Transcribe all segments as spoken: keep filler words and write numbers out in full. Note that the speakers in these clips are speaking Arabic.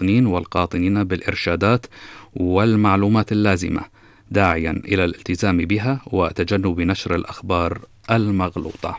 المواطنين والقاطنين بالإرشادات والمعلومات اللازمة، داعيا إلى الالتزام بها وتجنب نشر الأخبار المغلوطة.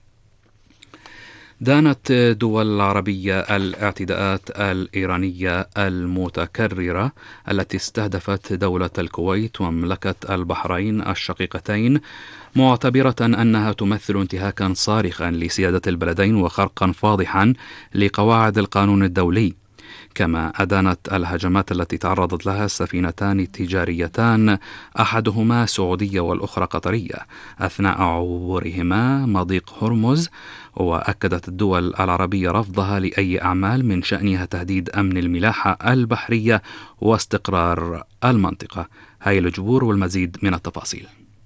دانت دول العربية الاعتداءات الإيرانية المتكررة التي استهدفت دولة الكويت ومملكة البحرين الشقيقتين، معتبرة أنها تمثل انتهاكا صارخا لسيادة البلدين وخرقا فاضحا لقواعد القانون الدولي. كما أدانت الهجمات التي تعرضت لها سفينتان تجاريتان، أحدهما سعودية والأخرى قطرية، أثناء عبورهما مضيق هرمز، وأكدت الدول العربية رفضها لأي أعمال من شأنها تهديد أمن الملاحة البحرية واستقرار المنطقة. هاي الجبور والمزيد من التفاصيل.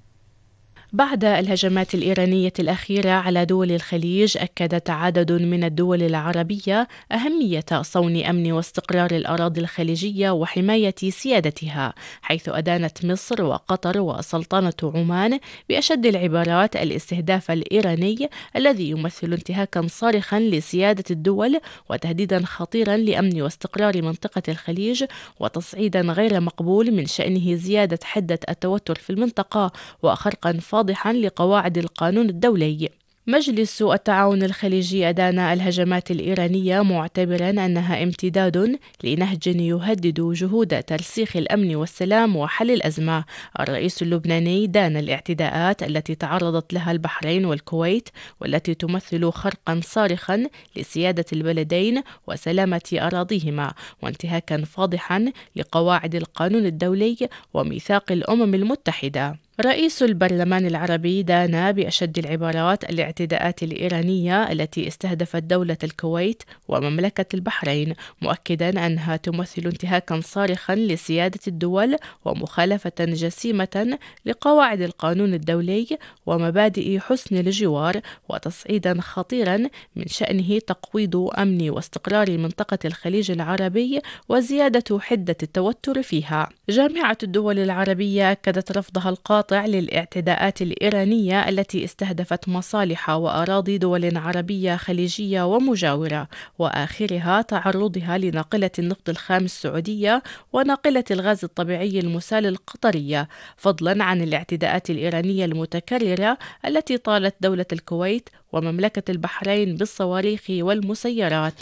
بعد الهجمات الإيرانية الأخيرة على دول الخليج، أكدت عدد من الدول العربية أهمية صون أمن واستقرار الأراضي الخليجية وحماية سيادتها، حيث أدانت مصر وقطر وسلطنة عمان بأشد العبارات الاستهداف الإيراني الذي يمثل انتهاكا صارخا لسيادة الدول وتهديدا خطيرا لأمن واستقرار منطقة الخليج، وتصعيدا غير مقبول من شأنه زيادة حدة التوتر في المنطقة وخرقا فاضحا لقواعد القانون الدولي. مجلس التعاون الخليجي أدان الهجمات الإيرانية معتبرا أنها امتداد لنهج يهدد جهود ترسيخ الأمن والسلام وحل الأزمة. الرئيس اللبناني دان الاعتداءات التي تعرضت لها البحرين والكويت، والتي تمثل خرقا صارخا لسيادة البلدين وسلامة أراضيهما، وانتهاكا فاضحا لقواعد القانون الدولي وميثاق الأمم المتحدة. رئيس البرلمان العربي دان بأشد العبارات الاعتداءات الإيرانية التي استهدفت دولة الكويت ومملكة البحرين، مؤكدا أنها تمثل انتهاكا صارخا لسيادة الدول ومخالفة جسيمة لقواعد القانون الدولي ومبادئ حسن الجوار، وتصعيدا خطيرا من شأنه تقويض أمن واستقرار منطقة الخليج العربي وزيادة حدة التوتر فيها. جامعة الدول العربية أكدت رفضها القاطع للاعتداءات الإيرانية التي استهدفت مصالح وأراضي دول عربية خليجية ومجاورة، وآخرها تعرضها لناقلة النفط الخام السعودية وناقلة الغاز الطبيعي المسال القطرية، فضلا عن الاعتداءات الإيرانية المتكررة التي طالت دولة الكويت ومملكة البحرين بالصواريخ والمسيرات.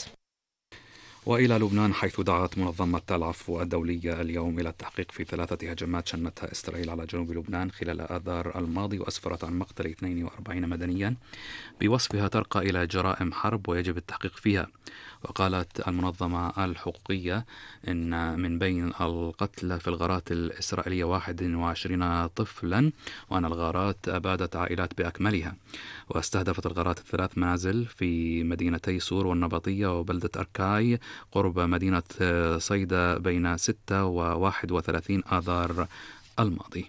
وإلى لبنان، حيث دعت منظمة العفو الدولية اليوم إلى التحقيق في ثلاثة هجمات شنتها إسرائيل على جنوب لبنان خلال آذار الماضي، وأسفرت عن مقتل اثنين وأربعين مدنيا بوصفها ترقى إلى جرائم حرب ويجب التحقيق فيها. وقالت المنظمة الحقوقية إن من بين القتلى في الغارات الإسرائيلية واحد وعشرين طفلا، وأن الغارات أبادت عائلات بأكملها، واستهدفت الغارات الثلاث منازل في مدينتي صور والنبطية وبلدة أركاي قرب مدينة صيدا بين ستة وواحد وثلاثين آذار الماضي.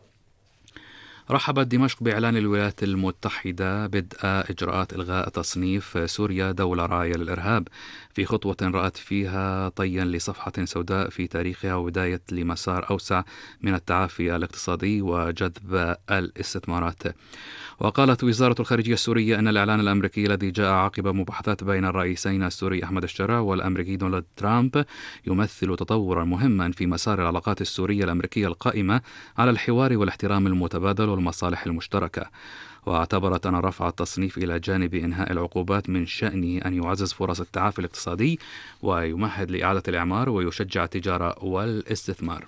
رحبت دمشق بإعلان الولايات المتحدة بدء إجراءات إلغاء تصنيف سوريا دولة راعية للإرهاب، في خطوة رأت فيها طيا لصفحة سوداء في تاريخها وبداية لمسار أوسع من التعافي الاقتصادي وجذب الاستثمارات. وقالت وزارة الخارجية السورية أن الإعلان الأمريكي الذي جاء عقب مباحثات بين الرئيسين السوري أحمد الشرع والأمريكي دونالد ترامب يمثل تطورا مهما في مسار العلاقات السورية الأمريكية القائمة على الحوار والاحترام المتبادل والمصالح المشتركة. واعتبرت أن رفع التصنيف إلى جانب إنهاء العقوبات من شأنه أن يعزز فرص التعافي الاقتصادي ويمهد لإعادة الإعمار ويشجع التجارة والاستثمار.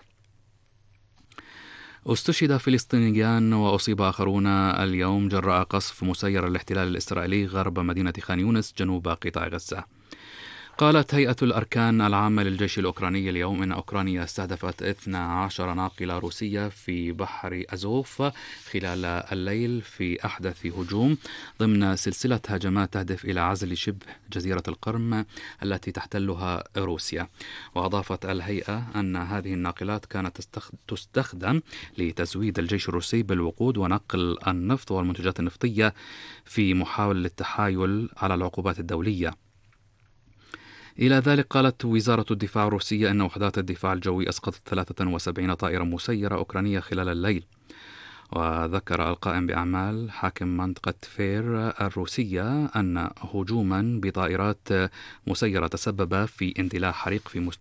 استشهد فلسطينيان وأصيب آخرون اليوم جراء قصف مسير الاحتلال الإسرائيلي غرب مدينة خان يونس جنوب قطاع غزة. قالت هيئة الأركان العامة للجيش الأوكراني اليوم إن أوكرانيا استهدفت اثنتي عشرة ناقلة روسية في بحر أزوف خلال الليل في أحدث هجوم ضمن سلسلة هجمات تهدف إلى عزل شبه جزيرة القرم التي تحتلها روسيا. وأضافت الهيئة أن هذه الناقلات كانت تستخدم لتزويد الجيش الروسي بالوقود ونقل النفط والمنتجات النفطية في محاولة للتحايل على العقوبات الدولية. إلى ذلك قالت وزارة الدفاع الروسية أن وحدات الدفاع الجوي أسقطت ثلاثة وسبعين طائرة مسيرة أوكرانية خلال الليل. وذكر القائم بأعمال حاكم منطقة فير الروسية أن هجوما بطائرات مسيرة تسبب في اندلاع حريق في مستشفى